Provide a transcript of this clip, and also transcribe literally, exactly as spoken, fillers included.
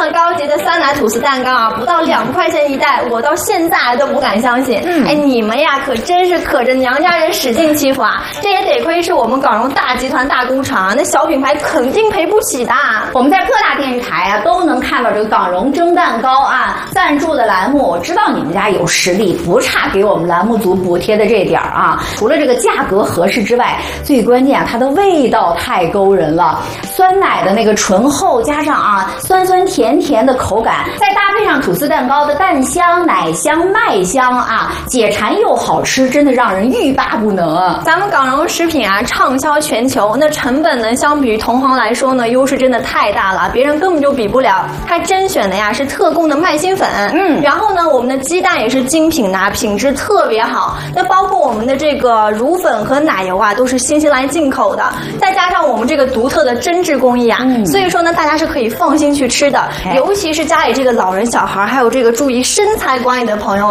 么高级的酸奶吐司蛋糕啊，不到两块钱一袋，我到现在都不敢相信。嗯，哎，你们呀可真是可着娘家人使劲欺负啊！这也得亏是我们港荣大集团大工厂，那小品牌肯定赔不起的。 我们在各大电视台啊都能看到这个港荣蒸蛋糕啊赞助的栏目，我知道你们家有实力，不差给我们栏目组补贴的这点儿啊。除了这个价格合适之外，最关键啊，它的味道太勾人了。酸奶的那个醇厚，加上啊酸酸甜甜的口感，再搭配上吐司蛋糕的蛋香、奶香、麦香啊，解馋又好吃，真的让人欲罢不能。 咱们港荣食品啊畅销全球，那成本呢相比于同行来说呢，优势真的太大了，别人根本就比不了。它甄选的呀是特供的麦心粉，嗯，然后呢我们的鸡蛋也是精品的，品质特别好。那包括我们的这个乳粉和奶油啊，都是新西兰进口的，再加上我们这个独特的针织工艺啊，嗯、所以说呢大家是可以放心去吃的，尤其是家里这个老人、小孩，还有这个注意身材管理的朋友。